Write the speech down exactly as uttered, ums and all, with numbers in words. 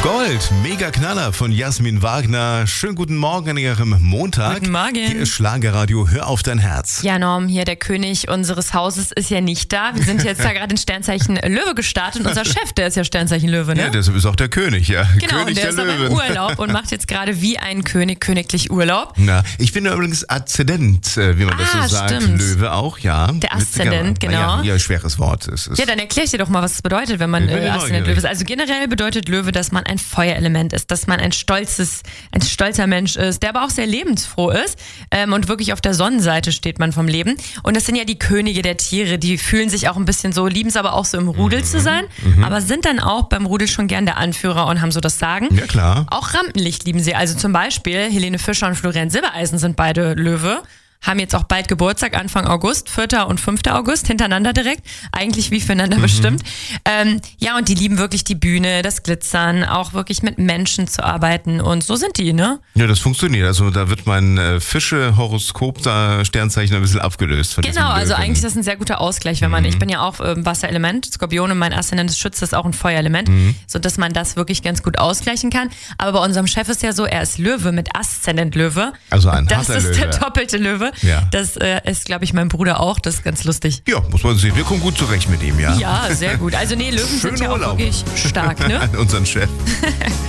Gold, mega Knaller von Jasmin Wagner. Schönen guten Morgen an Ihrem Montag. Guten Morgen. Hier ist Schlagerradio, hör auf dein Herz. Ja, Norm, hier der König unseres Hauses ist ja nicht da. Wir sind jetzt da gerade in Sternzeichen Löwe gestartet. Unser Chef, der ist ja Sternzeichen Löwe, ne? Ja, deshalb ist auch der König, ja. Genau, König der, der ist aber im Urlaub und macht jetzt gerade wie ein König königlich Urlaub. Na, ich bin ja übrigens Aszendent, wie man das Ah, so sagt. stimmt. Löwe auch, ja. Der Aszendent, Witziger- genau. Ja, ja, schweres Wort. Es ist Ja, dann erklär ich dir doch mal, was es bedeutet, wenn man Ich bin äh, Aszendent neugierig. Löwe ist. Also generell bedeutet Löwe, dass man ein Feuerelement ist, dass man ein stolzes, ein stolzer Mensch ist, der aber auch sehr lebensfroh ist ähm, und wirklich auf der Sonnenseite steht man vom Leben. Und das sind ja die Könige der Tiere, die fühlen sich auch ein bisschen so, lieben es aber auch so im Rudel zu sein, aber sind dann auch beim Rudel schon gern der Anführer und haben so das Sagen. Ja, klar. Auch Rampenlicht lieben sie. Also zum Beispiel Helene Fischer und Florian Silbereisen sind beide Löwe. Haben jetzt auch bald Geburtstag, Anfang August, vierter und fünfter August, hintereinander direkt. Eigentlich wie füreinander Mhm. bestimmt. Ähm, ja, und die lieben wirklich die Bühne, das Glitzern, auch wirklich mit Menschen zu arbeiten. Und so sind die, ne? Ja, das funktioniert. Also da wird mein äh, Fische-Horoskop, da Sternzeichen ein bisschen abgelöst. Von Genau, diesem also Löwen. eigentlich ist das ein sehr guter Ausgleich, wenn man, ich bin ja auch ähm, Wasserelement, Skorpion und mein Aszendent ist Schütze, ist auch ein Feuerelement, Mhm. so dass man das wirklich ganz gut ausgleichen kann. Aber bei unserem Chef ist ja so, er ist Löwe mit Aszendent Löwe. Also ein Das harter ist der Löwe. doppelte Löwe. Ja. Das äh, ist, glaube ich, mein Bruder auch, das ist ganz lustig. Ja, muss man sehen. Wir kommen gut zurecht mit ihm, ja. Ja, sehr gut. Also nee, Löwen Schönen sind ja auch Urlaub. wirklich stark, ne? An unseren Chef.